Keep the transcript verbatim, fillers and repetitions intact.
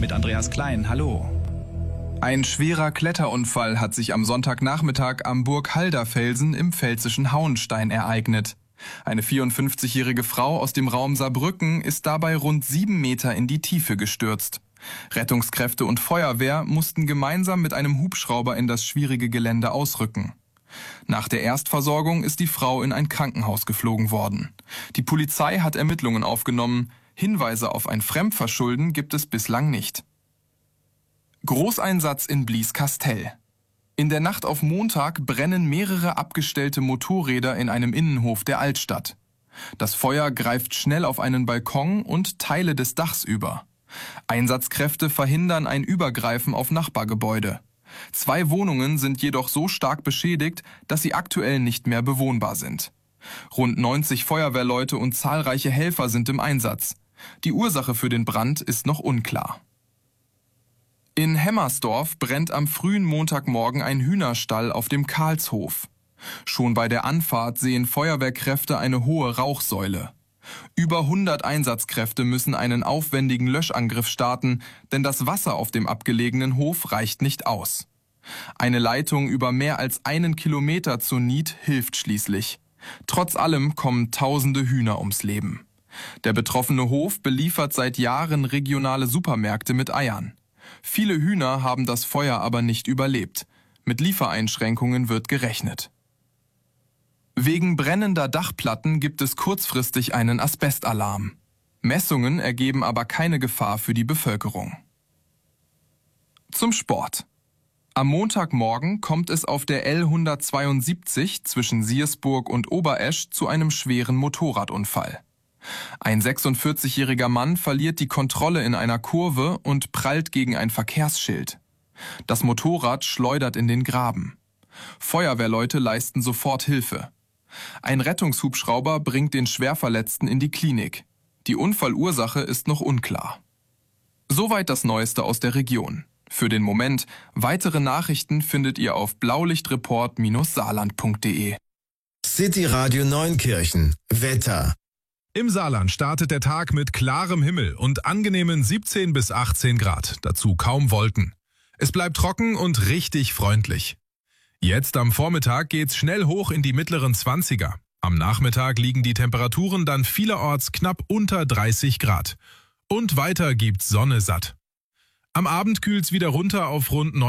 mit Andreas Klein. Hallo. Ein schwerer Kletterunfall hat sich am Sonntagnachmittag am Burg Halderfelsen im pfälzischen Hauenstein ereignet. Eine vierundfünfzigjährige Frau aus dem Raum Saarbrücken ist dabei rund sieben Meter in die Tiefe gestürzt. Rettungskräfte und Feuerwehr mussten gemeinsam mit einem Hubschrauber in das schwierige Gelände ausrücken. Nach der Erstversorgung ist die Frau in ein Krankenhaus geflogen worden. Die Polizei hat Ermittlungen aufgenommen. Hinweise auf ein Fremdverschulden gibt es bislang nicht. Großeinsatz in Blieskastel. In der Nacht auf Montag brennen mehrere abgestellte Motorräder in einem Innenhof der Altstadt. Das Feuer greift schnell auf einen Balkon und Teile des Dachs über. Einsatzkräfte verhindern ein Übergreifen auf Nachbargebäude. Zwei Wohnungen sind jedoch so stark beschädigt, dass sie aktuell nicht mehr bewohnbar sind. Rund neunzig Feuerwehrleute und zahlreiche Helfer sind im Einsatz. Die Ursache für den Brand ist noch unklar. In Hemmersdorf brennt am frühen Montagmorgen ein Hühnerstall auf dem Karlshof. Schon bei der Anfahrt sehen Feuerwehrkräfte eine hohe Rauchsäule. Über hundert Einsatzkräfte müssen einen aufwendigen Löschangriff starten, denn das Wasser auf dem abgelegenen Hof reicht nicht aus. Eine Leitung über mehr als einen Kilometer zur Nied hilft schließlich. Trotz allem kommen tausende Hühner ums Leben. Der betroffene Hof beliefert seit Jahren regionale Supermärkte mit Eiern. Viele Hühner haben das Feuer aber nicht überlebt. Mit Liefereinschränkungen wird gerechnet. Wegen brennender Dachplatten gibt es kurzfristig einen Asbestalarm. Messungen ergeben aber keine Gefahr für die Bevölkerung. Zum Sport. Am Montagmorgen kommt es auf der L hundertzweiundsiebzig zwischen Siersburg und Oberesch zu einem schweren Motorradunfall. Ein sechsundvierzigjähriger Mann verliert die Kontrolle in einer Kurve und prallt gegen ein Verkehrsschild. Das Motorrad schleudert in den Graben. Feuerwehrleute leisten sofort Hilfe. Ein Rettungshubschrauber bringt den Schwerverletzten in die Klinik. Die Unfallursache ist noch unklar. Soweit das Neueste aus der Region. Für den Moment, weitere Nachrichten findet ihr auf blaulichtreport Bindestrich saarland punkt de. City Radio Neunkirchen. Wetter. Im Saarland startet der Tag mit klarem Himmel und angenehmen siebzehn bis achtzehn Grad, dazu kaum Wolken. Es bleibt trocken und richtig freundlich. Jetzt am Vormittag geht's schnell hoch in die mittleren Zwanziger. Am Nachmittag liegen die Temperaturen dann vielerorts knapp unter dreißig Grad. Und weiter gibt's Sonne satt. Am Abend kühlt's wieder runter auf rund